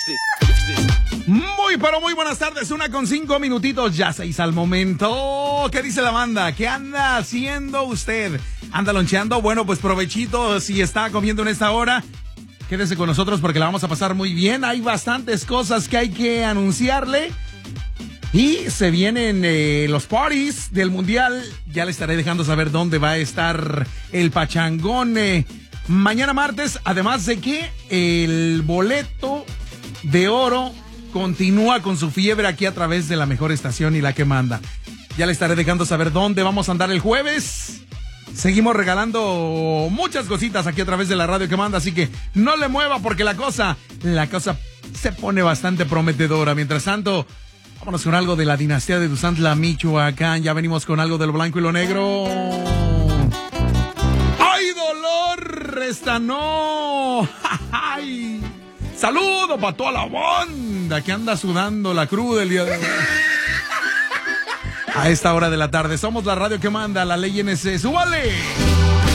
Muy, pero muy buenas tardes, 1:05, ya 6 al momento. ¿Qué dice la banda? ¿Qué anda haciendo usted? ¿Anda loncheando? Bueno, pues provechito si está comiendo en esta hora. Quédese con nosotros porque la vamos a pasar muy bien. Hay bastantes cosas que hay que anunciarle. Y se vienen los parties del Mundial. Ya le estaré dejando saber dónde va a estar el pachangón mañana martes. Además de que el boleto de oro continúa con su fiebre aquí a través de la mejor estación y la que manda. Ya le estaré dejando saber dónde vamos a andar el jueves. Seguimos regalando muchas cositas aquí a través de la radio que manda, así que no le mueva porque la cosa se pone bastante prometedora. Mientras tanto, vámonos con algo de la dinastía de Duzantla, Michoacán. Ya venimos con algo de lo blanco y lo negro. ¡Ay, dolor! ¡Esta no! ¡Ay! ¡Saludo para toda la banda que anda sudando la cruda el día de hoy! A esta hora de la tarde somos la radio que manda, la ley NC. ¡Súbale!